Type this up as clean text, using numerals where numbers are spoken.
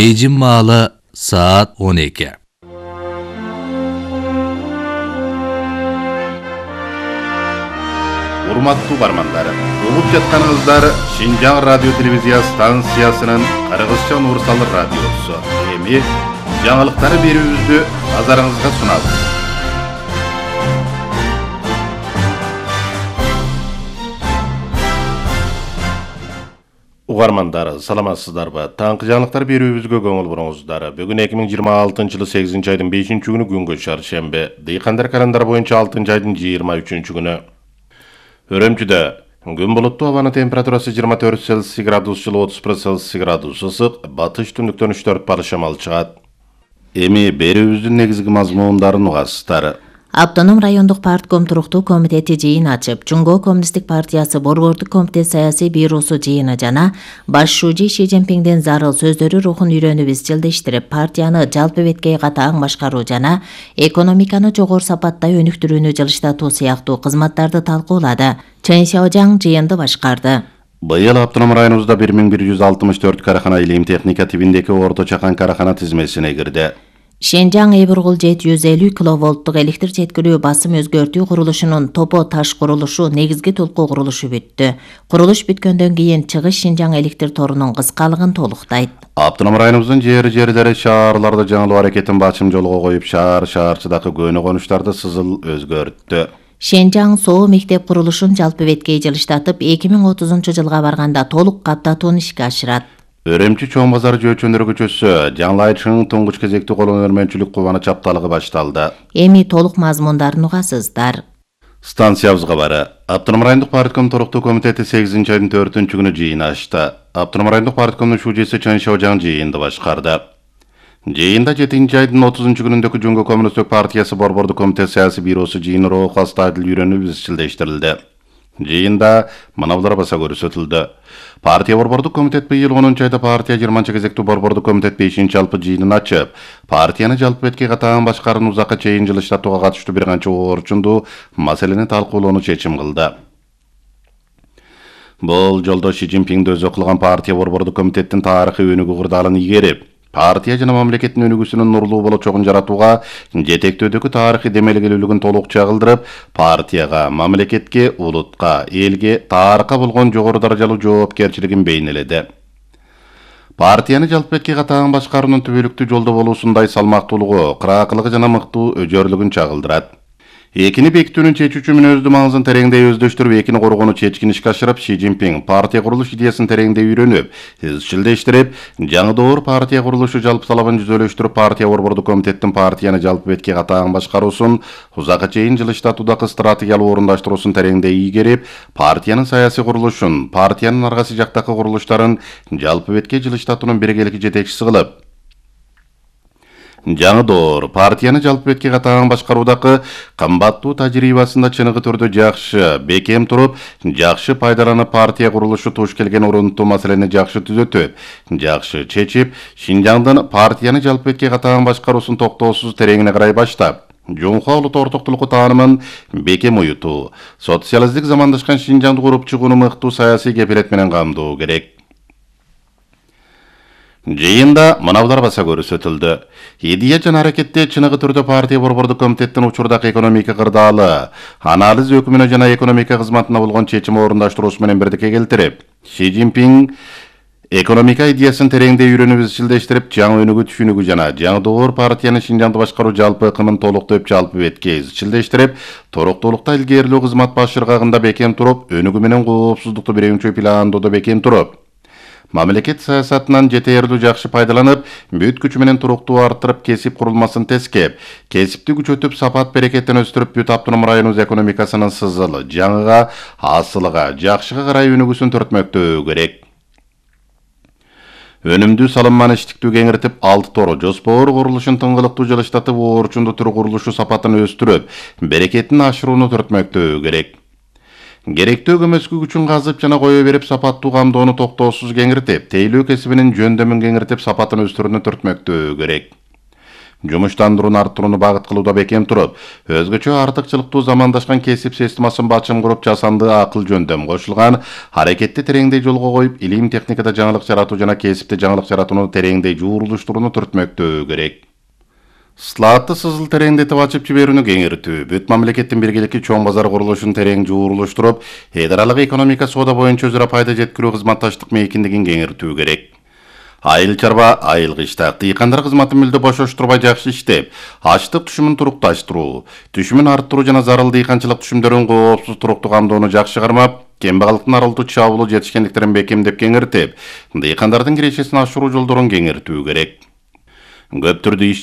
Бейжің маалы saat 12. Урматтуу бармандар, угуп жатканыңыздар Шинжаң радио телевизия станциясынын Кыргызча Нурсал радиосу. Эми жаңылыктары берүүбүздү назарыңызга сунабыз. Угармандар, саламатсыздарбы? Таңкы жаңылыктар берүүбүзгө көңүл буруңуздар. Бүгүн 2026-жылы 8 айдын 5-күнү күнгө чаршембе. Дыйкандар календар боюнча 6 айдын 23-күнү. Өрөмчүдө күн булуттуу, абанын температурасы 24 Цельсий градус, жылы 31 Цельсий градус ысык, батыш түндүктөн 3-4 бар шамал чыгат. Эми берүүбүздүн негизги мазмундарын угасыздар. Автоном райондук партком туруктуу комитети жыйын ачып, Жумго коммунисттик партиясы борбордук комитет саясий бюросу жыйыны жана баш шужи Ши Цзиньпиңдин зарыл сөздөрү рухун үйрөнүп изчилдештирип, партияны жалпы беткей катаң башкаруу жана экономиканы жогору сапатта өнүктүрүүнү жылыштатуу сыяктуу кызматтарды талкуулады. Чен Шаожаң жыйынды башкарды. Быйыл автоном районубузда 1164 карахана илим техника тибиндеги орто чакан карахана тизмесине кирди. Шенжаң Эбургул 750 киловолттук электр жеткирүү басым өзгөртүү курулушунун топо таш курулушу негизги толку курулушу бүттү. Курулуш бүткөндөн кийин чыгыш Шинжаң электр торунун кыскалыгын толуктайт. Автоном районубуздун жерлери шаарларда жаңылуу аракетин бачым жолго коюп, шаарчыдагы көөнү конуштарды сызыл өзгөрттү. Шенжаң Соо мектеп курулушун жалпы беткей жылыштатып, 2030-жылга барганда толук каптатууну ишке ашырат. Өрөмчү чоң базар жөөчөндөр көчөсү жаңылайчынын туңгуч кезектүү колун өрмөнчүлүк кубаны чапталыгы башталды. Эми толук мазмундарын угасыздар. Станциябызга бары. Автоном райондук партком туруктуу комитети 8 айдын 4-күнү жыйын ачты. Автоном райондук парткомдун шужеси Чен Шаожаң жыйынды башкарды. Жыйында 7 айдын 30-күнүндөгү Жумго коммунисттик партиясы борбордук комитет саясий бюросу жыйыны рухка стадил үйрөнүп изчилдештирилди. Жыйында мынабулар баса көрсөтүлдү. Партия борбордук комитет быйыл 10 айда партия 20 кезектүү борбордук комитет 5 жалпы жыйынын ачып, партияны жалпы бетке катаң башкарууну узакка чейин жылыштатууга катыштуу бир канча орчундуу маселени талкуулоону чечим кылды. Бул жолдо Ши Цзиньпиңди өзү кылган партия борбордук комитеттин тарыхый өнүгүү кырдаалын ийгерип, партия жана мамлекеттин өнүгүүсүнүн нурлуу болочогун жаратууга жетектөөдөгү тарыхый демелгелүүлүгүн толук чагылдырып, партияга, мамлекетке, улутка, элге, тарыхка болгон жогору даражалуу жоопкерчилигин бейнеледи. Партияны жалпы бетке катаң башкаруунун түбөлүктүү жолдо болуусундай салмактуулугу, кыраакылыгы жана мыктуу өжөрлүгүн чагылдырат. Экини бекитүүнүн чечүүчү мүнөздүү маңызын тереңдей өздөштүрүп, экини коргоону чечкин ишке ашырып, Ши Цзиньпиң партия курулуш идеясын тереңдей үйрөнүп, изчилдештирип, жаңы доор партия курулушу жалпы талабын жүзөлөштүрүп, партия борбордук комитеттин партияны жалпы бетке катаң башкаруусун узакка чейин жылыштатуудагы стратегиялык орундаштыруусун тереңдей ийгерип, партиянын саясий курулушун, партиянын аргасы жактагы курулуштарын жалпы бетке жылыштатуунун биргелик жетекчиси кылып, жаңы доор партияны жалпы бетке катаң башкаруудагы кымбаттуу тажрыйбасында чыныгы түрдө жакшы бекем туруп, жакшы пайдаланып, партия курулушу туш келген орунтуу маселени жакшы түзөтүп, жакшы чечип, Шинжаңдын партияны жалпы бетке катаң башкаруусун токтоосуз тереңине карай баштап, Жумхо улут ортоктулугу таанымын бекем уютуу, социалисттик замандашкан Шинжаңды куруп чыгууну мыктуу саясий кепилет менен камдоо керек. Жыйында мынабулар баса көрсөтүлдү. Идея жана аракетте чыныгы түрдө партия борбордук комитеттин учурдагы экономика кырдаалы, анализ өкүмүнө жана экономика кызматына болгон чечим орундаштыруусу менен бирдикке келтирип, Ши Цзиньпиң экономика идеясын тереңдей үйрөнүп изчилдештирип, жаңы өнүгүү түшүнүгү жана жаңы доор партияны Шинжаңды башкаруу жалпы ыкымын толуктоп, жалпы бетке изчилдештирип, туруктуулукта илгерилүү кызмат баш ыргагында бекем туруп, өнүгүү менен коопсуздукту биринчи пландоодо бекем туруп, мамлекет саясатынан жетерлүү жакшы пайдаланып, бүт күчү менен туруктуу арттырып, кесип курулмасын тескеп, кесипти күчөтүп, сапат берекеттен өстүрүп, бүт автоном районубуз экономикасынын сызылы, жаңыга, асылыга, жакшыга карай өнүгүүсүн төртмөктөө керек. Өнүмдүү салымманы иштиктүү кеңиртип, 6 тору жоспор курулушун тыңгылыктуу жылыштатып, орчунду түрү курулушу сапатын өстүрүп, берекетин ашырууну төртмөктөө керек. Керектүү көмөскү күчүн казып жана кое берип, сапаттуу камдоону токтоосуз кеңиртип, тейлөө кесибинин жөндөмүн кеңиртип, сапатын өстүрүүнү төртмөктөө керек. жумуштандырууну арттырууну багыт кылууда бекем туруп, өзгөчө артыкчылыктуу замандашкан кесип системасын бачым куруп жасанды акыл жөндөм кошулган аракетти тереңдей жолго коюп, илим техникада жаңылык жаратуу жана кесипте жаңылык жаратууну тереңдей жуурулуштурууну түртмөктөө керек. Слаатты сызыл тереңдетип ачып жиберүүнү кеңиртүү, бүт мамлекеттин биргеликки чоң базар курулушун терең жуурулуштуруп, эл аралык экономика соода боюнча өзара пайда жеткирүү кызматташтык мейкиндигин кеңиртүү керек. Айыл чарба, айыл кыштак, дыйкандар кызматын мүлдө бошоштурбай жакшы иштеп, ачлык түшүмүн турукташтыруу, түшүмүн арттыруу жана зарыл дыйканчылык түшүмдөрүн коопсуз туруктуу камдоону жакшы кармап, кембагалдыктын аралдуу чабуулу жетишкендиктерин бекемдеп кеңиртип, дыйкандардын кирешесин ашыруу жолдорун кеңиртүү керек. Көп түрдүү иш